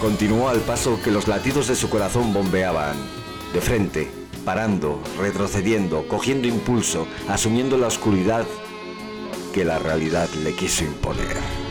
Continuó al paso que los latidos de su corazón bombeaban, de frente, parando, retrocediendo, cogiendo impulso, asumiendo la oscuridad que la realidad le quiso imponer.